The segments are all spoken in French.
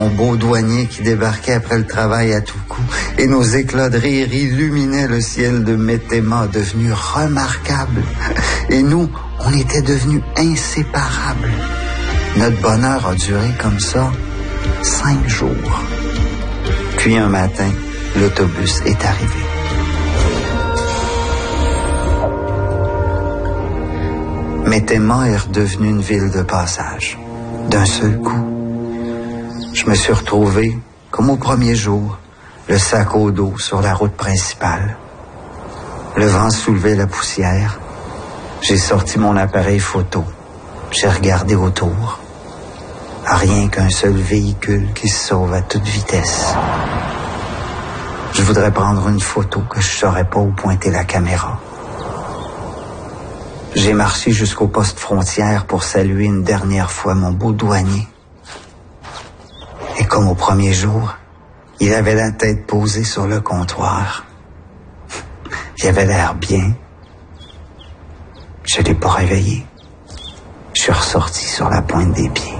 Mon beau douanier qui débarquait après le travail à tout coup, et nos éclats de rire illuminaient le ciel de Mettema, devenu remarquable. Et nous, on était devenus inséparables. Notre bonheur a duré comme ça 5 jours. Puis un matin, l'autobus est arrivé. Mettema est redevenue une ville de passage. D'un seul coup, je me suis retrouvé, comme au premier jour, le sac au dos sur la route principale. Le vent soulevait la poussière. J'ai sorti mon appareil photo. J'ai regardé autour. Rien qu'un seul véhicule qui se sauve à toute vitesse. Je voudrais prendre une photo que je saurais pas où pointer la caméra. J'ai marché jusqu'au poste frontière pour saluer une dernière fois mon beau douanier. Et comme au premier jour, il avait la tête posée sur le comptoir. Il avait l'air bien. Je l'ai pas réveillé. Je suis ressorti sur la pointe des pieds.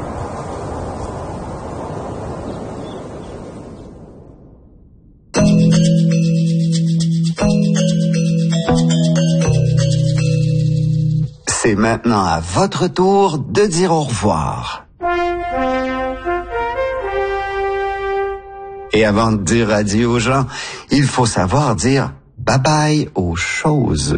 C'est maintenant à votre tour de dire au revoir. Et avant de dire adieu aux gens, il faut savoir dire bye-bye aux choses.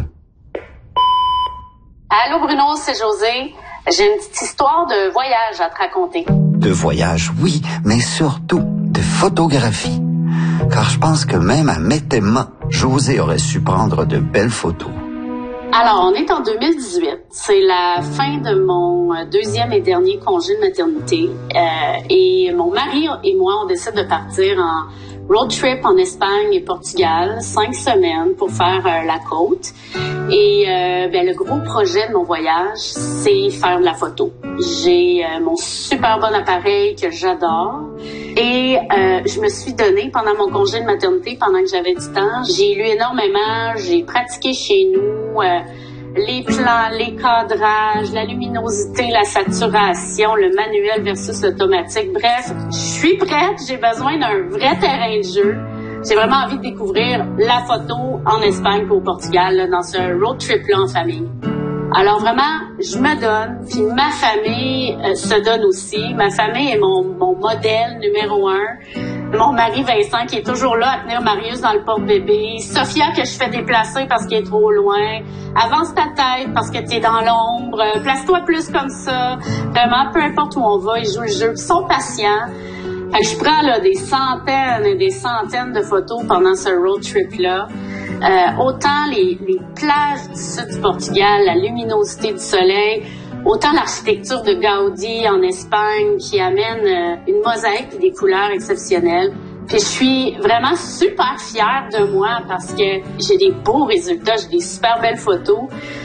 Allô Bruno, c'est José. J'ai une petite histoire de voyage à te raconter. De voyage, oui, mais surtout de photographie. Car je pense que même à Mettema, José aurait su prendre de belles photos. Alors, on est en 2018. C'est la fin de mon deuxième et dernier congé de maternité. Et mon mari et moi, on décide de partir en road trip en Espagne et Portugal, 5 semaines pour faire la côte. Et le gros projet de mon voyage, c'est faire de la photo. J'ai mon super bon appareil que j'adore. Et je me suis donné pendant mon congé de maternité, pendant que j'avais du temps, j'ai lu énormément, j'ai pratiqué chez nous les plans, les cadrages, la luminosité, la saturation, le manuel versus l'automatique. Bref, je suis prête, j'ai besoin d'un vrai terrain de jeu. J'ai vraiment envie de découvrir la photo en Espagne et au Portugal, là, dans ce road trip-là en famille. Alors vraiment, je me donne, puis ma famille se donne aussi. Ma famille est mon modèle numéro 1. Mon mari Vincent qui est toujours là à tenir Marius dans le porte-bébé. Sophia que je fais déplacer parce qu'elle est trop loin. Avance ta tête parce que t'es dans l'ombre. Place-toi plus comme ça. Vraiment, peu importe où on va, ils jouent le jeu. Ils sont patients. Fait que je prends là des centaines et des centaines de photos pendant ce road trip-là. Autant les plages du sud du Portugal, la luminosité du soleil, autant l'architecture de Gaudi en Espagne qui amène une mosaïque et des couleurs exceptionnelles. Puis je suis vraiment super fière de moi parce que j'ai des beaux résultats, j'ai des super belles photos.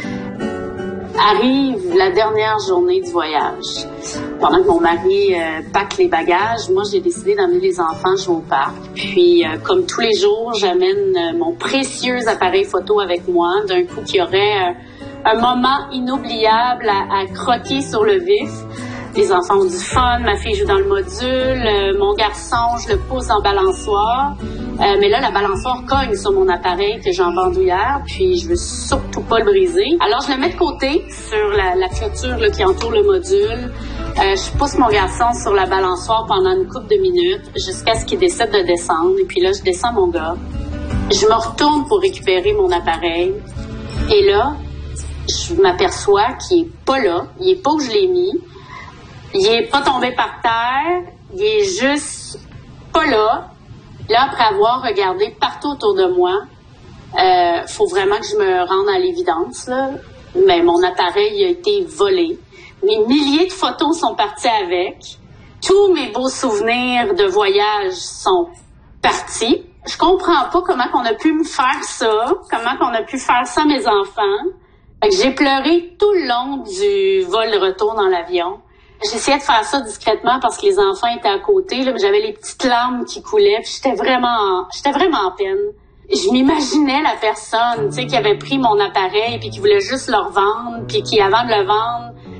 Arrive la dernière journée du voyage. Pendant que mon mari pack les bagages, moi, j'ai décidé d'amener les enfants jouer au parc. Puis, comme tous les jours, j'amène mon précieux appareil photo avec moi. D'un coup, qu'il y aurait un moment inoubliable à croquer sur le vif. Les enfants ont du fun, ma fille joue dans le module, mon garçon, je le pose en balançoire. Mais là, la balançoire cogne sur mon appareil que j'ai en bandoulière, puis je veux surtout pas le briser. Alors, je le mets de côté sur la clôture là, qui entoure le module. Je pousse mon garçon sur la balançoire pendant une couple de minutes jusqu'à ce qu'il décide de descendre. Et puis là, je descends mon gars. Je me retourne pour récupérer mon appareil. Et là, je m'aperçois qu'il est pas là. Il est pas où je l'ai mis. Il est pas tombé par terre. Il est juste pas là. Là, après avoir regardé partout autour de moi, faut vraiment que je me rende à l'évidence, là. Mais mon appareil a été volé. Mes milliers de photos sont parties avec. Tous mes beaux souvenirs de voyage sont partis. Je comprends pas comment on a pu me faire ça, comment on a pu faire ça à mes enfants. Fait que j'ai pleuré tout le long du vol de retour dans l'avion. J'essayais de faire ça discrètement parce que les enfants étaient à côté, là, mais j'avais les petites larmes qui coulaient, puis j'étais vraiment en peine. Je m'imaginais la personne, tu sais, qui avait pris mon appareil puis qui voulait juste le revendre, puis qui, avant de le vendre,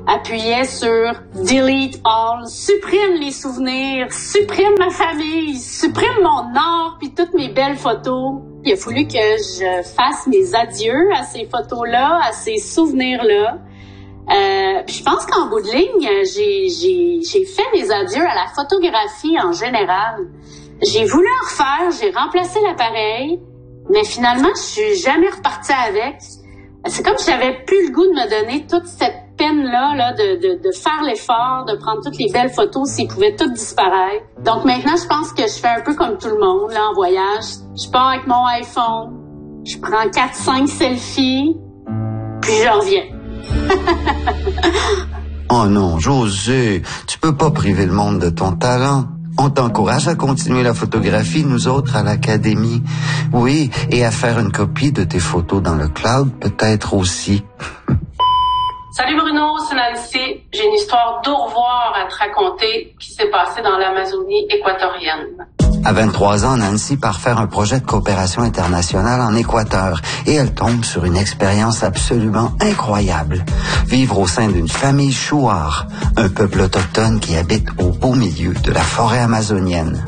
appuyait sur Delete All, supprime les souvenirs, supprime ma famille, supprime mon art puis toutes mes belles photos. Il a fallu que je fasse mes adieux à ces photos-là, à ces souvenirs-là. Puis je pense qu'en bout de ligne, j'ai fait mes adieux à la photographie en général. J'ai voulu en refaire, j'ai remplacé l'appareil, mais finalement, je suis jamais repartie avec. C'est comme si j'avais plus le goût de me donner toute cette peine-là, de faire l'effort, de prendre toutes les belles photos s'ils pouvaient toutes disparaître. Donc maintenant, je pense que je fais un peu comme tout le monde, là, en voyage. Je pars avec mon iPhone, je prends 4-5 selfies, puis je reviens. Oh non, José, tu peux pas priver le monde de ton talent. On t'encourage à continuer la photographie, nous autres, à l'Académie. Oui, et à faire une copie de tes photos dans le cloud, peut-être aussi. Salut Bruno, c'est Nancy. J'ai une histoire d'au revoir à te raconter qui s'est passée dans l'Amazonie équatorienne. À 23 ans, Nancy part faire un projet de coopération internationale en Équateur et elle tombe sur une expérience absolument incroyable. Vivre au sein d'une famille chouar, un peuple autochtone qui habite au beau milieu de la forêt amazonienne.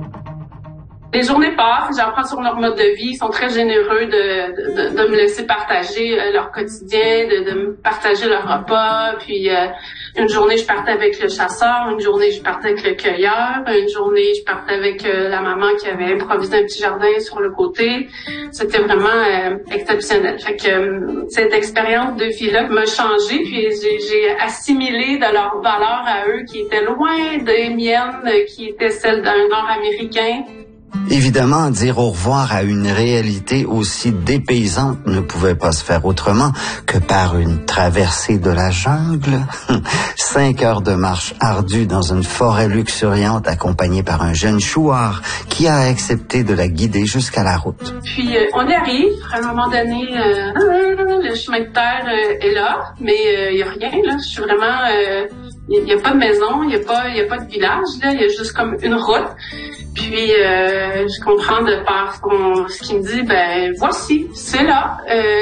Les journées passent, j'apprends sur leur mode de vie. Ils sont très généreux de me laisser partager leur quotidien, de me partager leur repas. Puis une journée, je partais avec le chasseur. Une journée, je partais avec le cueilleur. Une journée, je partais avec la maman qui avait improvisé un petit jardin sur le côté. C'était vraiment exceptionnel. Fait que cette expérience de vie-là m'a changé. Puis j'ai assimilé de leurs valeurs à eux qui étaient loin des miennes, qui étaient celles d'un Nord-Américain. Évidemment, dire au revoir à une réalité aussi dépaysante ne pouvait pas se faire autrement que par une traversée de la jungle. 5 heures de marche ardue dans une forêt luxuriante accompagnée par un jeune chouar qui a accepté de la guider jusqu'à la route. Puis on y arrive. À un moment donné, le chemin de terre est là, mais il n'y a rien. Là. Je suis vraiment... Il n'y a pas de maison, il n'y a pas de village. Là. Il y a juste comme une route. Puis je comprends de par ce qu'il me dit, ben voici, c'est là.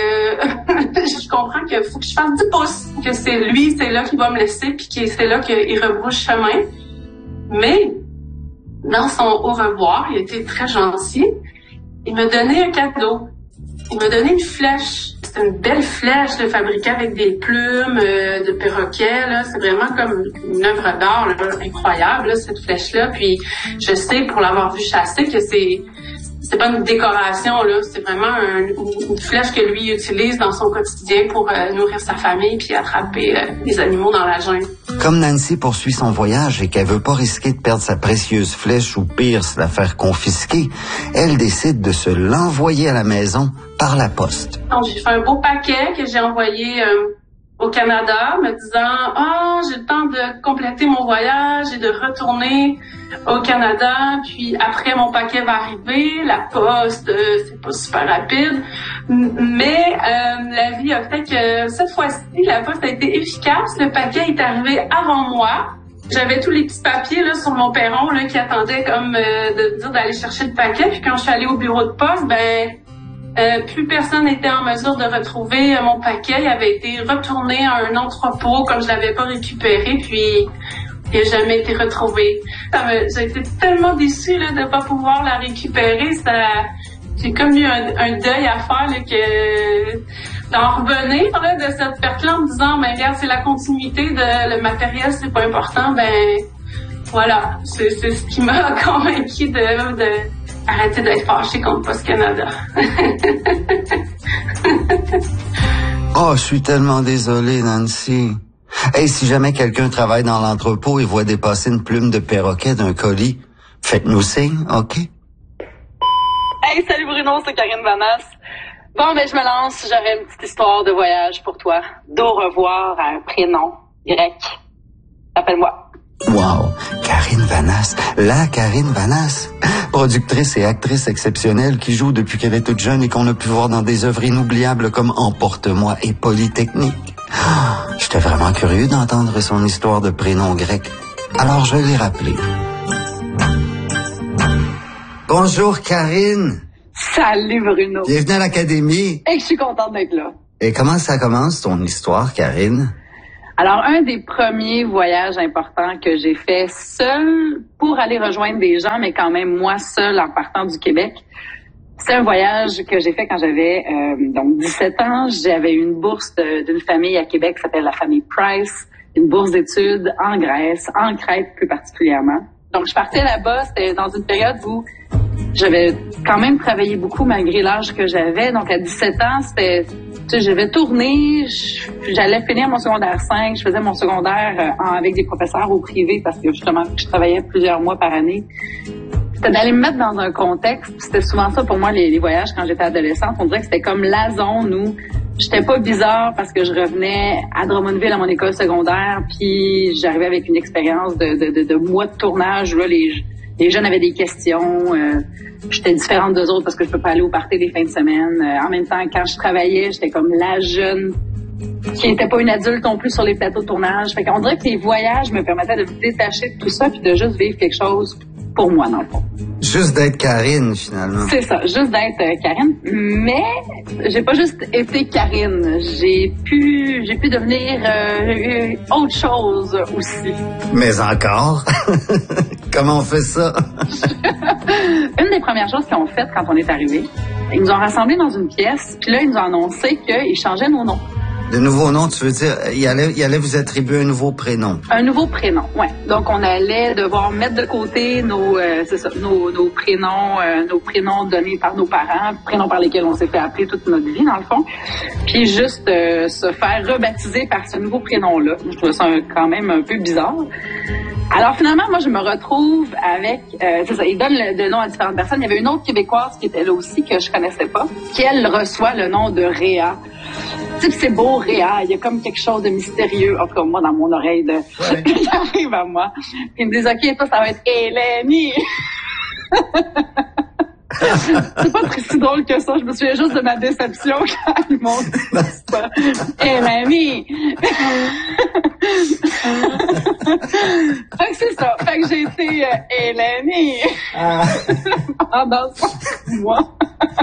Je comprends qu'il faut que je fasse 10 pouces, que c'est lui, c'est là qu'il va me laisser, puis que c'est là qu'il rebrousse chemin. Mais dans son au revoir, il était très gentil. Il m'a donné un cadeau. Il m'a donné une flèche. C'est une belle flèche fabriquée avec des plumes de perroquet. Là. C'est vraiment comme une œuvre d'art là, incroyable, là, cette flèche-là. Puis je sais, pour l'avoir vu chasser, que c'est pas une décoration, là. C'est vraiment une flèche que lui utilise dans son quotidien pour nourrir sa famille puis attraper les animaux dans la jungle. Comme Nancy poursuit son voyage et qu'elle veut pas risquer de perdre sa précieuse flèche ou pire, se la faire confisquer, elle décide de se l'envoyer à la maison par la poste. Donc, j'ai fait un beau paquet que j'ai envoyé au Canada, me disant j'ai le temps de compléter mon voyage et de retourner au Canada, puis après mon paquet va arriver, la poste c'est pas super rapide, mais la vie a fait que cette fois-ci la poste a été efficace, le paquet est arrivé avant moi. J'avais tous les petits papiers là sur mon perron là qui attendaient comme de dire d'aller chercher le paquet, puis quand je suis allée au bureau de poste, plus personne n'était en mesure de retrouver mon paquet. Il avait été retourné à un entrepôt comme je l'avais pas récupéré, puis il n'a jamais été retrouvé. J'ai été tellement déçue là, de pas pouvoir la récupérer. J'ai comme eu un deuil à faire là, d'en revenir là, de cette perte-là en me disant regarde, c'est la continuité le matériel, c'est pas important. Voilà, c'est ce qui m'a convaincue de arrêter d'être fâchée contre Post Canada. Oh, je suis tellement désolé, Nancy. Hey, si jamais quelqu'un travaille dans l'entrepôt et voit dépasser une plume de perroquet d'un colis, faites-nous signe, OK? Hey, salut Bruno, c'est Karine Vanasse. Bon, je me lance, j'aurais une petite histoire de voyage pour toi. D'au revoir à un prénom grec. Appelle-moi. Wow, Karine Vanasse, la Karine Vanasse, productrice et actrice exceptionnelle qui joue depuis qu'elle est toute jeune et qu'on a pu voir dans des œuvres inoubliables comme Emporte-moi et Polytechnique. J'étais vraiment curieux d'entendre son histoire de prénom grec, alors je l'ai rappelé. Bonjour Karine. Salut Bruno. Bienvenue à l'Académie. Et je suis contente d'être là. Et comment ça commence ton histoire, Karine? Alors, un des premiers voyages importants que j'ai fait seul pour aller rejoindre des gens, mais quand même moi seule en partant du Québec, c'est un voyage que j'ai fait quand j'avais donc 17 ans. J'avais une bourse d'une famille à Québec qui s'appelle la famille Price, une bourse d'études en Grèce, en Crète plus particulièrement. Donc, je partais là-bas, c'était dans une période où j'avais quand même travaillé beaucoup malgré l'âge que j'avais. Donc, à 17 ans, c'était, j'avais tourné, j'allais finir mon secondaire 5, je faisais mon secondaire avec des professeurs au privé parce que justement, je travaillais plusieurs mois par année. C'était d'aller me mettre dans un contexte. C'était souvent ça pour moi, les voyages quand j'étais adolescente. On dirait que c'était comme la zone où j'étais pas bizarre parce que je revenais à Drummondville à mon école secondaire, puis j'arrivais avec une expérience de mois de tournage. Là, les jeunes avaient des questions. J'étais différente d'eux autres parce que je peux pas aller au party des fins de semaine. En même temps, quand je travaillais, j'étais comme la jeune qui n'était pas une adulte non plus sur les plateaux de tournage. Fait qu'on dirait que les voyages me permettaient de me détacher de tout ça puis de juste vivre quelque chose pour moi, dans le fond. Juste d'être Karine, finalement. C'est ça, juste d'être Karine. Mais j'ai pas juste été Karine. J'ai pu devenir autre chose aussi. Mais encore? Comment on fait ça? Une des premières choses qu'ils ont faites quand on est arrivé, ils nous ont rassemblés dans une pièce, puis là, ils nous ont annoncé qu'ils changeaient nos noms. De nouveaux noms, tu veux dire, il allait vous attribuer un nouveau prénom? Un nouveau prénom, ouais. Donc, on allait devoir mettre de côté nos prénoms donnés par nos parents, prénoms par lesquels on s'est fait appeler toute notre vie, dans le fond. Puis juste se faire rebaptiser par ce nouveau prénom-là. Je trouve ça quand même un peu bizarre. Alors, finalement, moi, je me retrouve avec... c'est ça, ils donnent le nom à différentes personnes. Il y avait une autre Québécoise qui était là aussi, que je connaissais pas, qui, elle, reçoit le nom de Réa. Tu sais, c'est beau, Réa. Il y a comme quelque chose de mystérieux. En tout cas, moi, dans mon oreille, ça arrive à moi. Puis ils me disent, OK, toi, ça va être Eleni. C'est pas très si drôle que ça. Je me souviens juste de ma déception quand ils m'ont dit ça. Eleni. Fait que c'est ça. Fait que j'ai été Eleni pendant 5 mois.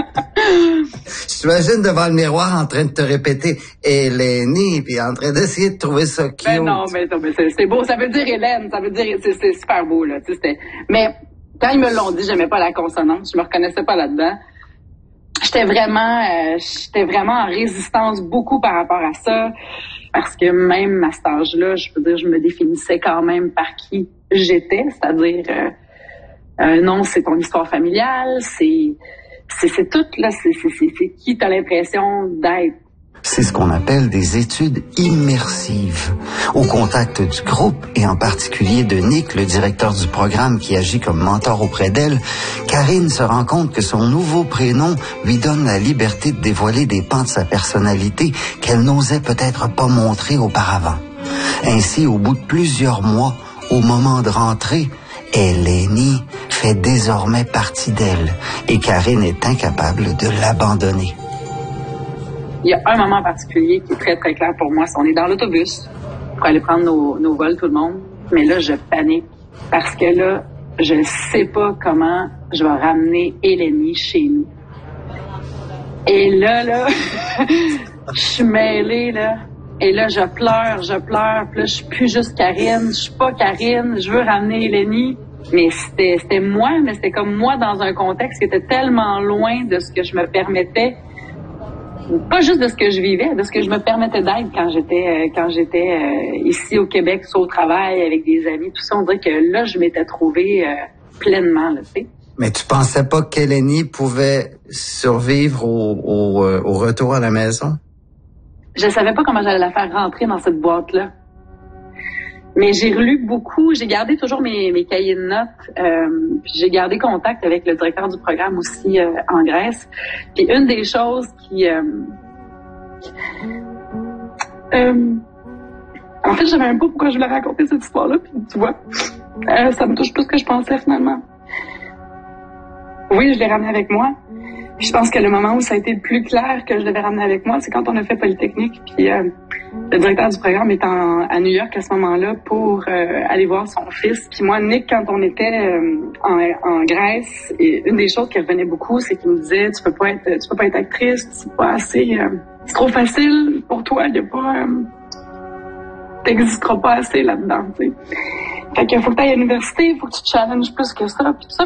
Je t'imagine devant le miroir en train de te répéter Eleni, puis en train d'essayer de trouver ça cute. Ben non, mais c'est beau. Ça veut dire Hélène. Ça veut dire c'est super beau là. Mais quand ils me l'ont dit, j'aimais pas la consonance. Je me reconnaissais pas là-dedans. J'étais vraiment en résistance beaucoup par rapport à ça. Parce que même à cet âge-là, je veux dire, je me définissais quand même par qui j'étais. C'est-à-dire, non, c'est ton histoire familiale, c'est tout, là, c'est qui t'as l'impression d'être. C'est ce qu'on appelle des études immersives. Au contact du groupe, et en particulier de Nick, le directeur du programme qui agit comme mentor auprès d'elle, Karine se rend compte que son nouveau prénom lui donne la liberté de dévoiler des pans de sa personnalité qu'elle n'osait peut-être pas montrer auparavant. Ainsi, au bout de plusieurs mois, au moment de rentrer, Eleni fait désormais partie d'elle et Karine est incapable de l'abandonner. Il y a un moment particulier qui est très, très clair pour moi. On est dans l'autobus pour aller prendre nos vols, tout le monde. Mais là, je panique parce que là, je ne sais pas comment je vais ramener Eleni chez nous. Et là, je suis mêlée, là. Et là, je pleure. Puis là, je suis plus juste Karine. Je suis pas Karine. Je veux ramener Eleni. Mais c'était moi, mais c'était comme moi dans un contexte qui était tellement loin de ce que je me permettais. Pas juste de ce que je vivais, de ce que je me permettais d'être quand j'étais ici au Québec, soit au travail, avec des amis, tout ça. On dirait que là, je m'étais trouvée pleinement, là, tu sais. Mais tu pensais pas qu'Eleni pouvait survivre au retour à la maison? Je savais pas comment j'allais la faire rentrer dans cette boîte-là. Mais j'ai relu beaucoup, j'ai gardé toujours mes cahiers de notes, puis j'ai gardé contact avec le directeur du programme aussi en Grèce. Puis une des choses en fait, je savais même pas pourquoi je voulais raconter cette histoire-là, puis tu vois, ça me touche plus que je pensais finalement. Oui, je l'ai ramené avec moi. Puis je pense que le moment où ça a été le plus clair que je devais ramener avec moi, c'est quand on a fait Polytechnique, puis le directeur du programme est à New York à ce moment-là pour aller voir son fils. Puis moi, Nick, quand on était en Grèce, et une des choses qui revenait beaucoup, c'est qu'il me disait, tu peux pas être actrice, c'est pas assez, c'est trop facile pour toi, t'existeras pas assez là-dedans, tu sais. Fait qu'il faut que t'ailles à l'université, il faut que tu te challenges plus que ça, puis tout ça.